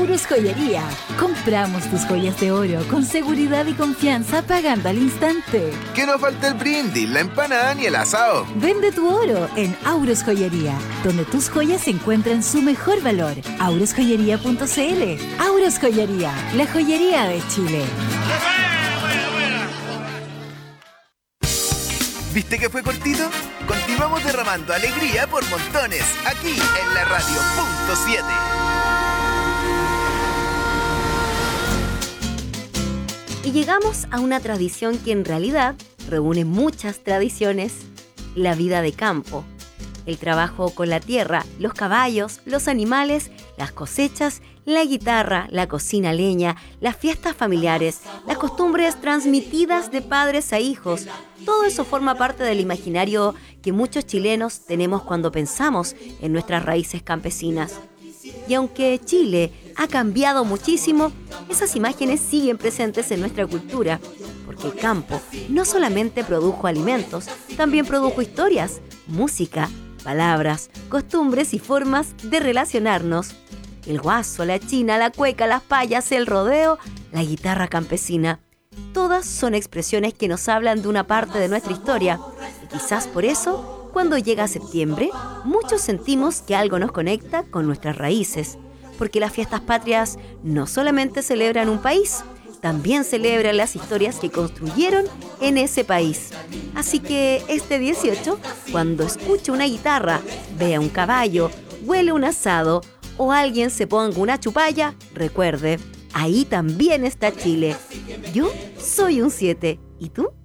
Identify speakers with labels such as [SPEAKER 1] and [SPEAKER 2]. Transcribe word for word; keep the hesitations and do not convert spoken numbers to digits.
[SPEAKER 1] Auros Joyería. Compramos tus joyas de oro con seguridad y confianza pagando al instante.
[SPEAKER 2] Que no falte el brindis, la empanada ni el asado.
[SPEAKER 1] Vende tu oro en Auros Joyería, donde tus joyas encuentran su mejor valor. auros joyería punto c l. Auros Joyería, la joyería de Chile.
[SPEAKER 2] ¿Viste que fue cortito? Continuamos derramando alegría por montones, aquí en la radio punto siete.
[SPEAKER 3] Y llegamos a una tradición que en realidad reúne muchas tradiciones: la vida de campo. El trabajo con la tierra, los caballos, los animales, las cosechas, la guitarra, la cocina a leña, las fiestas familiares, las costumbres transmitidas de padres a hijos. Todo eso forma parte del imaginario que muchos chilenos tenemos cuando pensamos en nuestras raíces campesinas. Y aunque Chile ha cambiado muchísimo, esas imágenes siguen presentes en nuestra cultura, porque el campo no solamente produjo alimentos, también produjo historias, música, palabras, costumbres y formas de relacionarnos. El guaso, la china, la cueca, las payas, el rodeo, la guitarra campesina. Todas son expresiones que nos hablan de una parte de nuestra historia. Y quizás por eso, cuando llega septiembre, muchos sentimos que algo nos conecta con nuestras raíces. Porque las fiestas patrias no solamente celebran un país, también celebran las historias que construyeron en ese país. Así que este dieciocho, cuando escuche una guitarra, vea un caballo, huele un asado o alguien se ponga una chupalla, recuerde, ahí también está Chile. Yo soy un siete. ¿Y tú?